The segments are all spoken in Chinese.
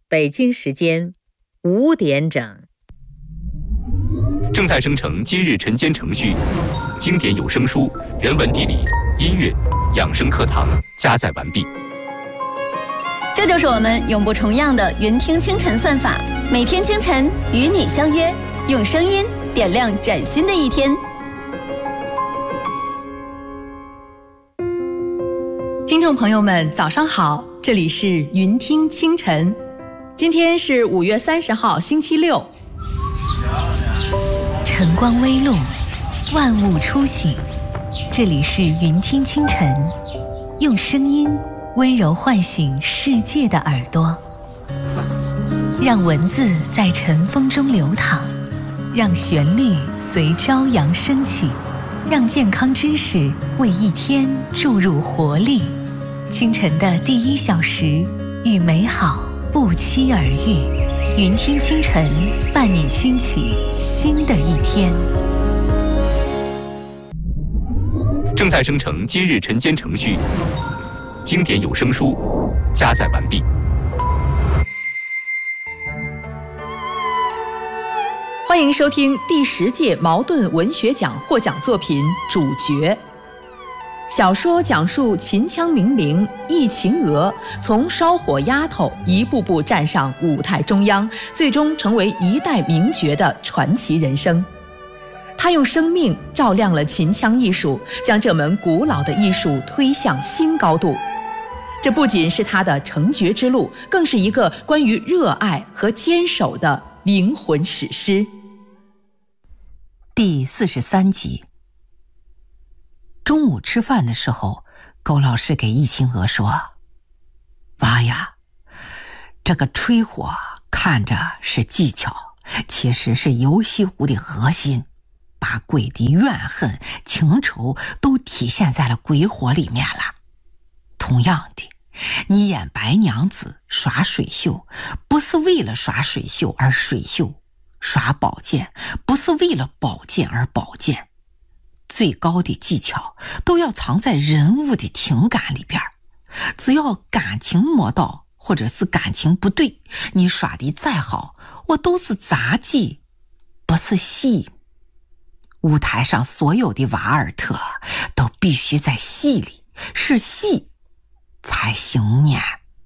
北京时间5点整。 正在生成今日晨间程序，经典有声书、人文地理、音乐、养生课堂加载完毕。 这就是我们永不重样的云听清晨算法，每天清晨与你相约，用声音点亮崭新的一天。 听众朋友们，早上好，这里是云听清晨，今天是5月30号，星期六。 晨光微露，万物初醒，这里是云听清晨，用声音温柔唤醒世界的耳朵，让文字在晨风中流淌，让旋律随朝阳升起，让健康知识为一天注入活力。清晨的第1小时，与美好不期而遇。云听清晨，伴你轻启新的一天。 正在生成今日晨间程序，经典有声书加载完毕。 欢迎收听第10届茅盾文学奖获奖作品《主角》。小说讲述秦腔名伶易秦娥从烧火丫头一步步站上舞台中央，最终成为一代名角的传奇人生。她用生命照亮了秦腔艺术，将这门古老的艺术推向新高度。这不仅是她的成角之路，更是一个关于热爱和坚守的灵魂史诗。 第43集。中午吃饭的时候，苟老师给易秦娥说：“娃呀，这个吹火看着是技巧，其实是游戏壶的核心，把鬼的怨恨、情仇都体现在了鬼火里面了。同样的，你演白娘子耍水袖，不是为了耍水袖而水袖；耍宝剑，不是为了宝剑而宝剑。最高的技巧都要藏在人物的情感里边，只要感情没到，或者是感情不对，你耍的再好，我都是杂技，不是戏。舞台上所有的瓦尔特都必须在戏里，是戏才行呢。”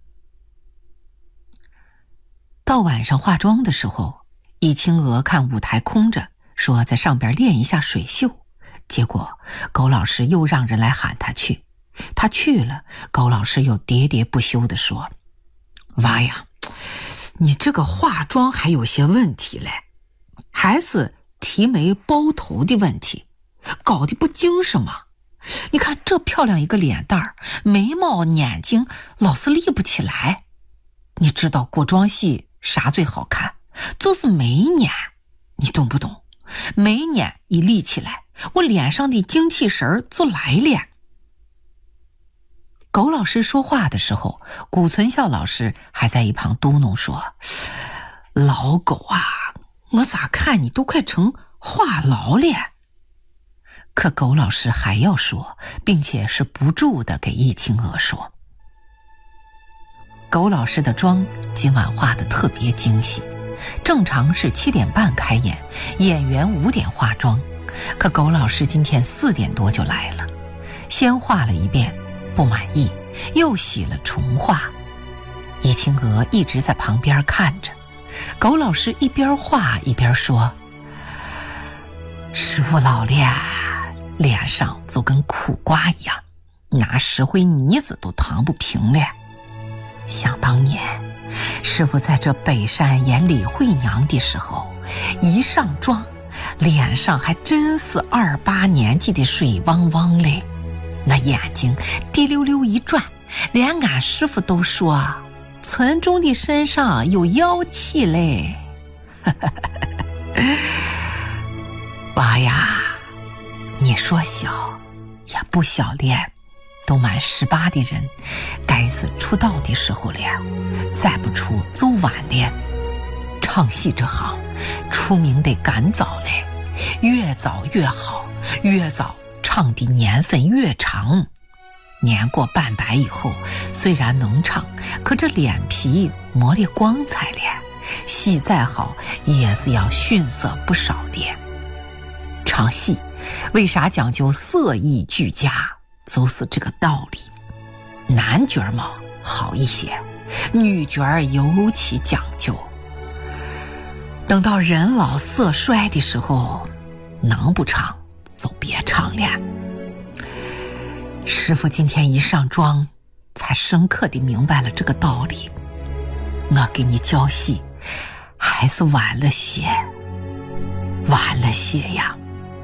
到晚上化妆的时候，易秦娥看舞台空着，说在上边练一下水袖。结果苟老师又让人来喊他去，他去了，苟老师又喋喋不休地说：“娃呀，你这个化妆还有些问题嘞，还是提眉包头的问题，搞得不精神嘛。你看这漂亮一个脸蛋儿，眉毛眼睛老是立不起来。你知道古装戏啥最好看？就是眉眼，你懂不懂？眉眼一立起来，我脸上的精气神就来了。”苟老师说话的时候，谷存孝老师还在一旁嘟哝说：“老狗啊，我咋看你都快成话痨了。”可苟老师还要说，并且是不住地给易秦娥说。苟老师的妆今晚化得特别精细，正常是7点半开演，演员5点化妆，可苟老师今天4点多就来了，先画了一遍，不满意，又洗了重画。易秦娥一直在旁边看着，苟老师一边画一边说：“师傅老了，脸上就跟苦瓜一样，拿石灰泥子都淌不平了。想当年师傅在这北山演李慧娘的时候，一上妆，脸上还真是28年纪的水汪汪嘞，那眼睛滴溜溜一转，连俺师傅都说村中的身上有妖气嘞。娃呀，你说小也不小了，都满18的人，该是出道的时候了，再不出就晚了。唱戏这行，出名得赶早嘞，越早越好，越早唱的年份越长。 年过半百以后，虽然能唱，可这脸皮磨得光彩了，戏再好也是要逊色不少的。唱戏为啥讲究色艺俱佳，就是这个道理。男角嘛好一些，女角尤其讲究。等到人老色衰的时候，能不唱就别唱了。师父今天一上妆，才深刻地明白了这个道理。我给你教戏，还是晚了些，晚了些呀。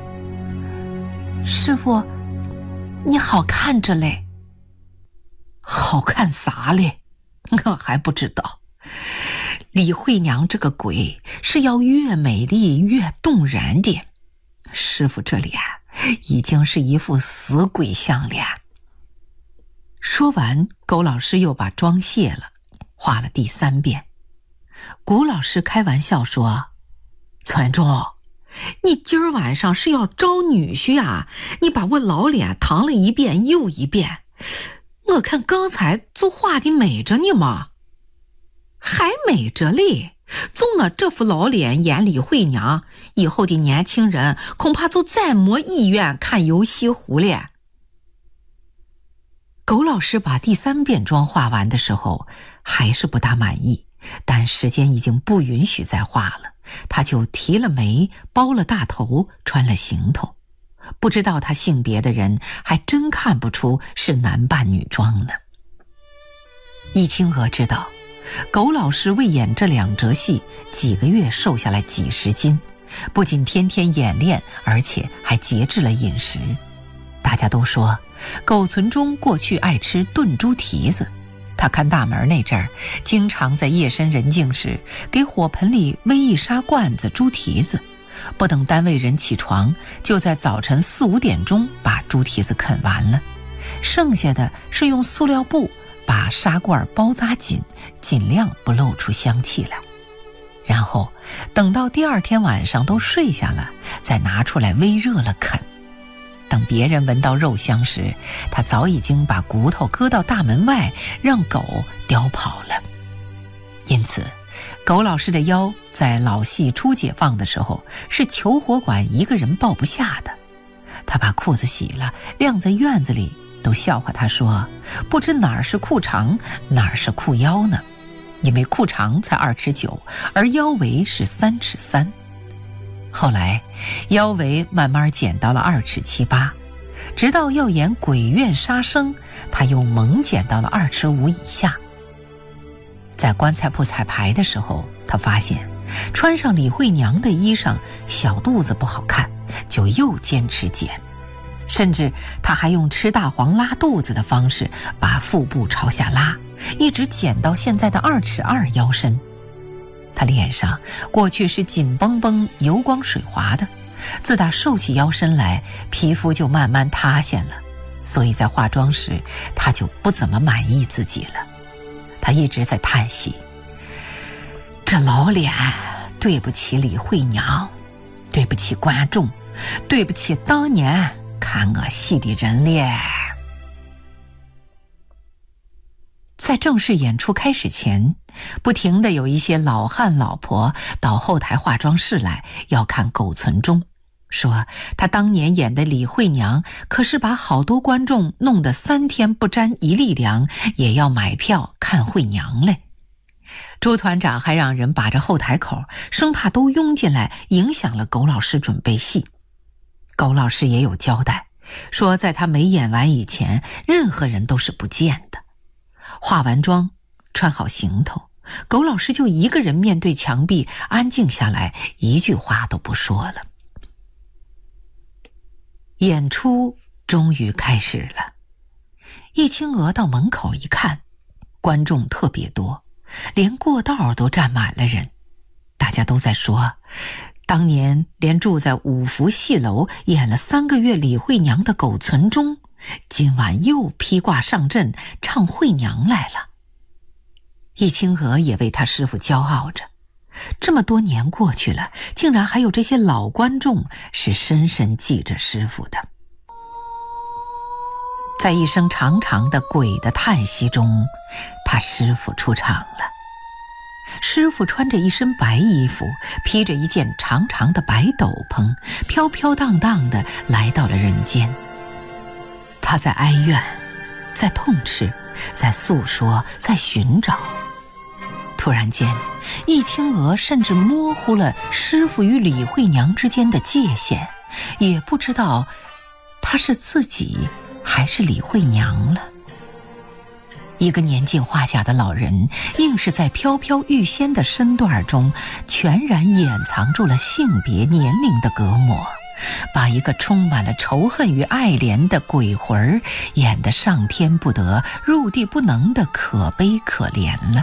师父，你好看着嘞。好看啥嘞？我还不知道。李慧娘这个鬼是要越美丽越动人的，师父这脸已经是一副死鬼相了。说完，苟老师又把妆卸了，画了第3遍。谷老师开玩笑说：“村中，你今儿晚上是要招女婿啊？你把我老脸搪了一遍又一遍，我看刚才就画的美着呢嘛，还美着嘞。就我这副老脸演李慧娘，以后的年轻人恐怕就再没意愿看游西湖了。”苟老师把第3遍妆画完的时候还是不大满意，但时间已经不允许再画了，他就提了眉，包了大头，穿了行头。不知道他性别的人还真看不出是男扮女装呢。易清娥知道苟老师为演这2折戏几个月瘦下来几10斤，不仅天天演练，而且还节制了饮食。大家都说苟存中过去爱吃炖猪蹄子，他看大门那阵儿，经常在夜深人静时给火盆里煨一砂罐子猪蹄子，不等单位人起床，就在早晨4、5点钟把猪蹄子啃完了，剩下的是用塑料布把砂罐包扎紧，尽量不露出香气来。然后等到第2天晚上都睡下了，再拿出来煨热了啃。等别人闻到肉香时，他早已经把骨头搁到大门外，让狗叼跑了。因此苟老师的腰在老戏初解放的时候是求活馆一个人抱不下的。他把裤子洗了，晾在院子里，都笑话他说不知哪儿是裤长，哪儿是裤腰呢，因为裤长才2尺9，而腰围是3尺3。后来腰围慢慢减到了2尺7、8，直到要演鬼院杀生，他又猛减到了2尺5以下。在棺材铺彩排的时候，他发现穿上李慧娘的衣裳小肚子不好看，就又坚持减，甚至他还用吃大黄拉肚子的方式把腹部朝下拉，一直减到现在的2尺2腰身。他脸上过去是紧绷绷油光水滑的，自打瘦起腰身来，皮肤就慢慢塌陷了，所以在化妆时他就不怎么满意自己了。他一直在叹息，这老脸对不起李慧娘，对不起观众，对不起当年看我戏的人咧。在正式演出开始前，不停地有一些老汉老婆到后台化妆室来要看苟存中，说他当年演的李慧娘可是把好多观众弄得3天不沾一粒粮，也要买票看慧娘嘞。朱团长还让人把着后台口，生怕都拥进来影响了苟老师准备戏。苟老师也有交代，说在他没演完以前，任何人都是不见的。化完妆，穿好行头，苟老师就一个人面对墙壁，安静下来，一句话都不说了。演出终于开始了。易清娥到门口一看，观众特别多，连过道都站满了人。大家都在说，当年连住在5福戏楼演了3个月李慧娘的苟存中，今晚又披挂上阵唱慧娘来了。易清娥也为他师父骄傲着，这么多年过去了，竟然还有这些老观众是深深记着师父的。 在一声长长的鬼的叹息中，他师父出场了。师父穿着一身白衣服，披着一件长长的白斗篷，飘飘荡荡地来到了人间。他在哀怨，在痛斥，在诉说，在寻找。突然间，易清娥甚至模糊了师父与李慧娘之间的界限，也不知道他是自己还是李慧娘了。一个年近花甲的老人，硬是在飘飘欲仙的身段中，全然掩藏住了性别年龄的隔膜，把一个充满了仇恨与爱怜的鬼魂演得上天不得入地不能的可悲可怜了。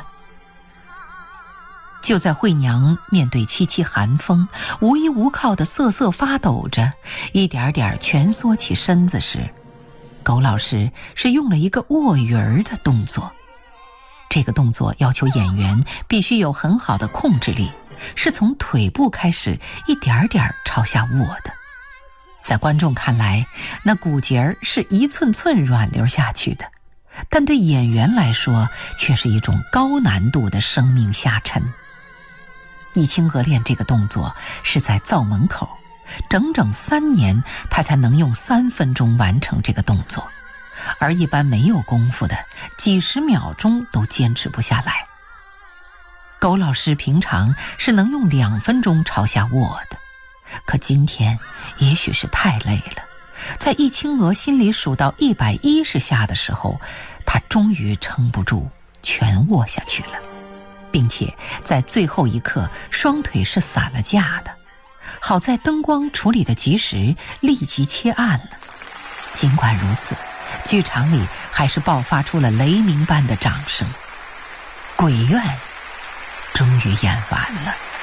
就在慧娘面对凄凄寒风，无依无靠的瑟瑟发抖着，一点点蜷缩起身子时，苟老师是用了一个卧鱼儿的动作。这个动作要求演员必须有很好的控制力，是从腿部开始一点点朝下卧的。在观众看来，那骨节儿是一寸寸软流下去的，但对演员来说却是一种高难度的生命下沉。易清娥练这个动作是在灶门口，整整3年他才能用3分钟完成这个动作，而一般没有功夫的几十秒钟都坚持不下来。苟老师平常是能用2分钟朝下卧的，可今天也许是太累了，在易清娥心里数到110下的时候，他终于撑不住全卧下去了，并且在最后一刻双腿是散了架的。好在灯光处理的及时，立即切暗了。尽管如此，剧场里还是爆发出了雷鸣般的掌声。鬼怨终于演完了。